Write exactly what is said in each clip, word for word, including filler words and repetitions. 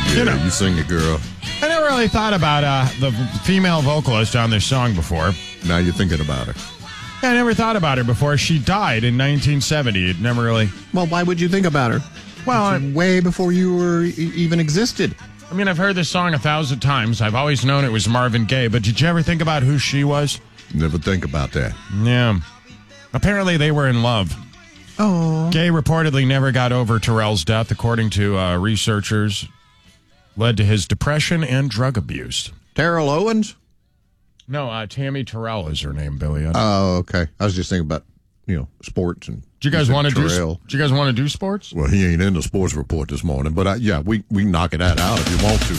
Yeah, you know, you sing it, girl. I never really thought about uh, the female vocalist on this song before. Now you're thinking about her. Yeah, I never thought about her before. She died in nineteen seventy. It never really... Well, why would you think about her? Well, It's way before you were e- even existed. I mean, I've heard this song a thousand times. I've always known it was Marvin Gaye, but did you ever think about who she was? Never think about that. Yeah. Apparently they were in love. Oh. Gaye reportedly never got over Terrell's death, according to uh, researchers. Led to his depression and drug abuse. Terrell Owens? No, uh, Tammy Terrell is her name, Billy. I don't- Oh, okay. I was just thinking about, you know, sports. And do you guys said want to do? Terrell. Do you guys want to do sports? Well, he ain't in the sports report this morning, but I, yeah, we we knock it that out if you want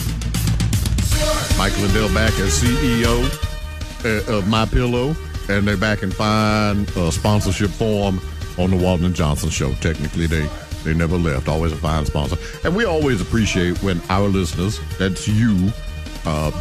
to. Mike Lindell back as C E O uh, of MyPillow, and they're back in fine uh, sponsorship form on the Walton and Johnson show. Technically, they they never left. Always a fine sponsor, and we always appreciate when our listeners, that's you, uh,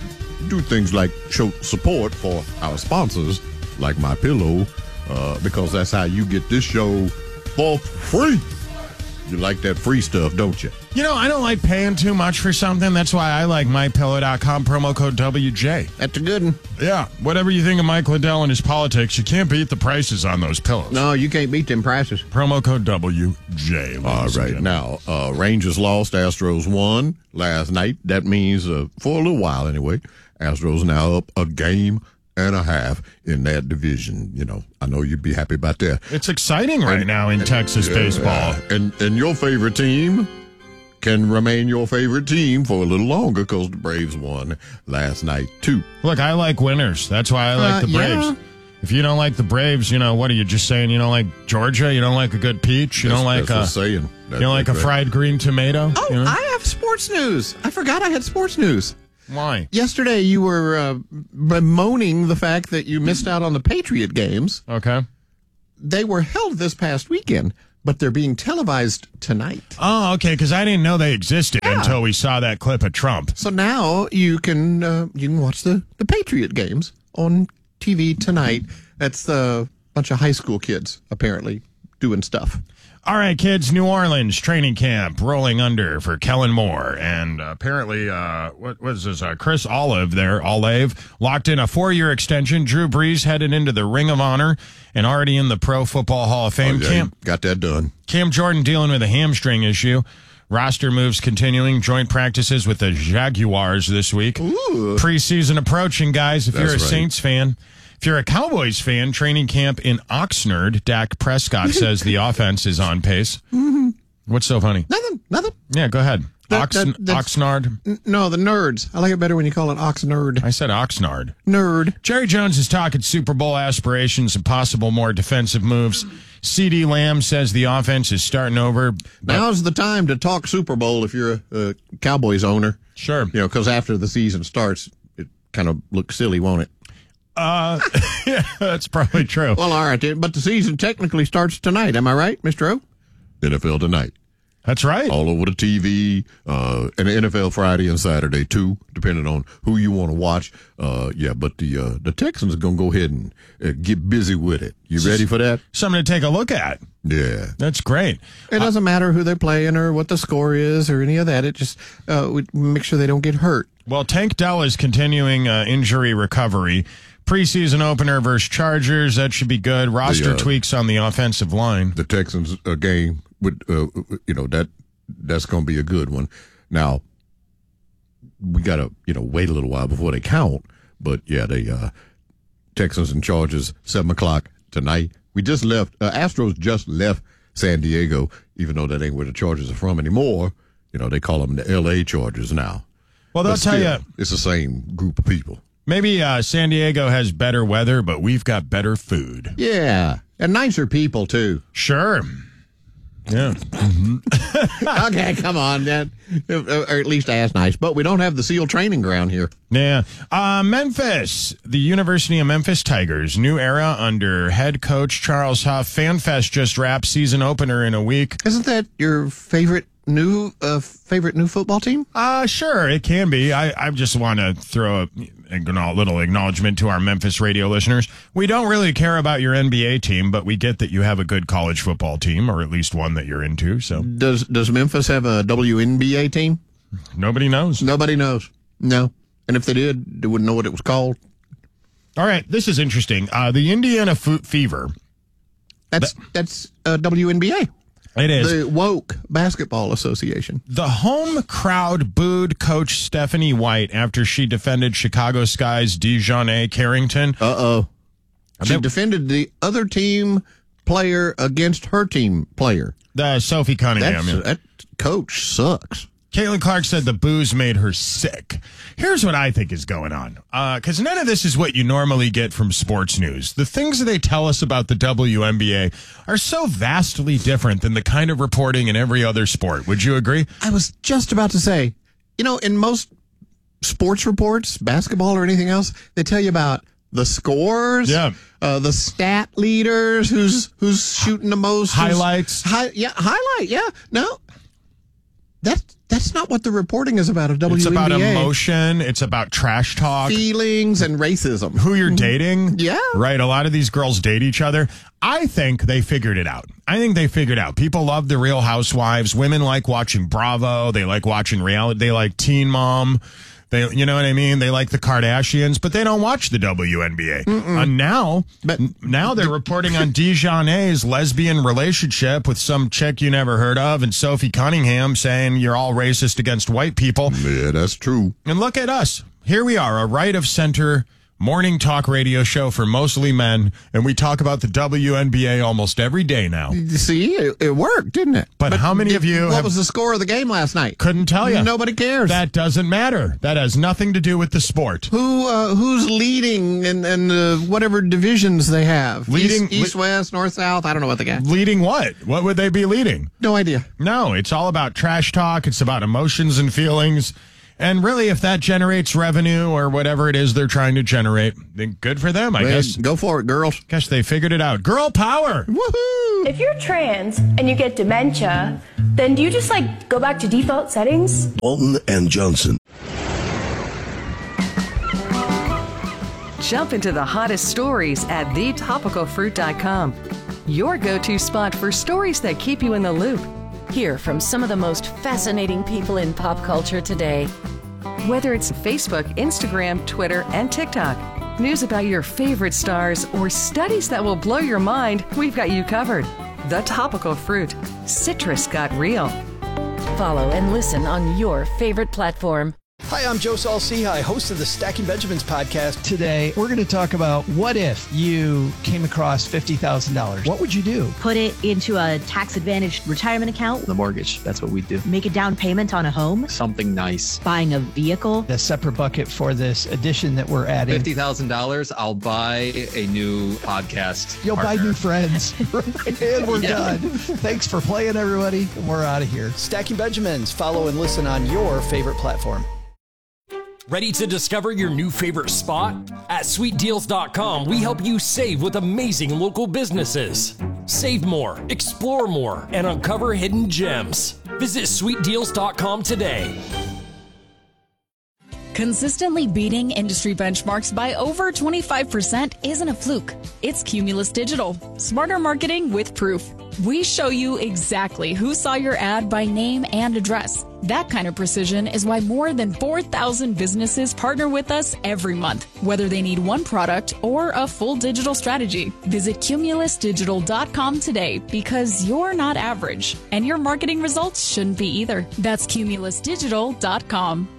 do things like show support for our sponsors, like MyPillow. Uh, because that's how you get this show for free. You like that free stuff, don't you? You know, I don't like paying too much for something. That's why I like my pillow dot com, promo code W J. That's a good one. Yeah, whatever you think of Mike Liddell and his politics, you can't beat the prices on those pillows. No, you can't beat them prices. Promo code W J. All right. Now, uh, Rangers lost, Astros won last night. That means, uh, for a little while anyway, Astros now up a game and a half in that division. You know, I know you'd be happy about that. It's exciting right And- now in and- Texas yeah, baseball. And and your favorite team can remain your favorite team for a little longer because the Braves won last night, too. Look, I like winners. That's why I like Uh, the Braves. yeah. If you don't like the Braves, you know, what are you just saying? You don't like Georgia? You don't like a good peach? You That's- don't like that's a, what's saying. you That's don't like a right. fried green tomato? Oh, You know? I have sports news. I forgot I had sports news. Why? Yesterday, you were uh, bemoaning the fact that you missed out on the Patriot games. Okay. They were held this past weekend, but they're being televised tonight. Oh, okay, because I didn't know they existed Yeah. until we saw that clip of Trump. So now you can uh, you can watch the, the Patriot games on T V tonight. That's a bunch of high school kids, apparently, doing stuff. All right, kids, New Orleans training camp rolling under for Kellen Moore. And uh, apparently, uh, what was this? Uh, Chris Olive there, Olive, locked in a four-year extension. Drew Brees headed into the Ring of Honor and already in the Pro Football Hall of Fame. Oh, yeah, Cam, got that done. Cam Jordan dealing with a hamstring issue. Roster moves continuing. Joint practices with the Jaguars this week. Ooh. Preseason approaching, guys. If That's you're a right. Saints fan. If you're a Cowboys fan, training camp in Oxnard, Dak Prescott says the offense is on pace. Mm-hmm. What's so funny? Nothing, nothing. Yeah, go ahead. That- Ox, that- that's- Oxnard. N- No, the nerds. I like it better when you call it Ox Nerd. I said Oxnard. Nerd. Jerry Jones is talking Super Bowl aspirations and possible more defensive moves. C D Lamb says the offense is starting over. but- Now's the time to talk Super Bowl if you're a, a Cowboys owner. Sure. You know, because after the season starts, it kind of looks silly, won't it? Uh, yeah, that's probably true. Well, all right, but the season technically starts tonight. Am I right, Mister O? N F L tonight. That's right. All over the T V, uh, and the N F L Friday and Saturday, too, depending on who you want to watch. Uh, yeah, but the uh, the Texans are going to go ahead and uh, get busy with it. You ready for that? Something to take a look at. Yeah. That's great. It doesn't matter who they're playing or what the score is or any of that. It just uh, we make sure they don't get hurt. Well, Tank Dell is continuing uh, injury recovery. Preseason opener versus Chargers. That should be good. Roster The, uh, tweaks on the offensive line. The Texans uh, game, with uh, you know, that that's going to be a good one. Now, we got to, you know, wait a little while before they count. But, yeah, they uh, Texans and Chargers, seven o'clock tonight. We just left, uh, Astros just left San Diego, even though that ain't where the Chargers are from anymore. You know, they call them the L A Chargers now. Well, they'll But tell still, you, it's the same group of people. maybe uh, San Diego has better weather, but we've got better food. Yeah, and nicer people too. Sure. Yeah. Okay, come on, then. Or at least as nice. But we don't have the SEAL training ground here. Yeah. Uh, Memphis, the University of Memphis Tigers, new era under head coach Charles Huff. FanFest just wrapped, season opener in a week. Isn't that your favorite new uh, favorite new football team? Uh, sure, it can be. I, I just want to throw a, a little acknowledgement to our Memphis radio listeners. We don't really care about your N B A team, but we get that you have a good college football team, or at least one that you're into. So Does Does Memphis have a W N B A team? Nobody knows. Nobody knows. No. And if they did, they wouldn't know what it was called. All right, this is interesting. Uh, the Indiana F- Fever. That's the, that's uh, W N B A. It is. The Woke Basketball Association. The home crowd booed Coach Stephanie White after she defended Chicago Sky's DeJounte Carrington. Uh-oh. She They, defended the other team player against her team player. the Sophie Cunningham. That's, yeah. that coach sucks. Caitlin Clark said the booze made her sick. Here's what I think is going on. Because uh, none of this is what you normally get from sports news. The things that they tell us about the W N B A are so vastly different than the kind of reporting in every other sport. Would you agree? I was just about to say, you know, in most sports reports, basketball or anything else, they tell you about the scores, Yeah. uh, the stat leaders, who's who's shooting the most, who's- Highlights. Hi, yeah, highlight, yeah. No, that's that's not what the reporting is about. A W N B A. It's about emotion. It's about trash talk. Feelings and racism. Who you're dating. Yeah. Right. A lot of these girls date each other. I think they figured it out. I think they figured out. People love the Real Housewives. Women like watching Bravo. They like watching reality. They like Teen Mom. They, you know what I mean? They like the Kardashians, but they don't watch the W N B A. And now, But- n- now they're reporting on DeJounte's lesbian relationship with some chick you never heard of, and Sophie Cunningham saying you're all racist against white people. Yeah, that's true. And look at us. Here we are, a right of center morning talk radio show for mostly men, and we talk about the W N B A almost every day now. See, it, it worked, didn't it? But how many of you What have- was the score of the game last night? Couldn't tell you. Nobody cares. That doesn't matter. That has nothing to do with the sport. Who uh, who's leading in, in uh, whatever divisions they have? Leading- East, East, West, North, South. I don't know what they got. Leading what? What would they be leading? No idea. No, it's all about trash talk. It's about emotions and feelings. And really, if that generates revenue or whatever it is they're trying to generate, then good for them, I Man, guess. go for it, girls. Guess they figured it out. Girl power. Woohoo! If you're trans and you get dementia, then do you just like go back to default settings? Walton and Johnson. Jump into the hottest stories at the topical fruit dot com. Your go-to spot for stories that keep you in the loop. Hear from some of the most fascinating people in pop culture today. Whether it's Facebook, Instagram, Twitter, and TikTok. News about your favorite stars or studies that will blow your mind, we've got you covered. The Topical Fruit. Citrus got real. Follow and listen on your favorite platform. Hi, I'm Joe Saul-Sehy, host of the Stacking Benjamins podcast. Today, we're going to talk about what if you came across fifty thousand dollars? What would you do? Put it into a tax-advantaged retirement account. The mortgage, that's what we do. Make a down payment on a home. Something nice. Buying a vehicle. A separate bucket for this addition that we're adding. fifty thousand dollars, I'll buy a new podcast You'll partner. buy new friends. And we're Yeah. done. Thanks for playing, everybody. We're out of here. Stacking Benjamins. Follow and listen on your favorite platform. Ready to discover your new favorite spot? At sweet deals dot com, we help you save with amazing local businesses. Save more, explore more, and uncover hidden gems. Visit sweet deals dot com today. Consistently beating industry benchmarks by over twenty-five percent isn't a fluke. It's Cumulus Digital. Smarter marketing with proof. We show you exactly who saw your ad by name and address. That kind of precision is why more than four thousand businesses partner with us every month, whether they need one product or a full digital strategy. Visit Cumulus Digital dot com today because you're not average, and your marketing results shouldn't be either. That's Cumulus Digital dot com.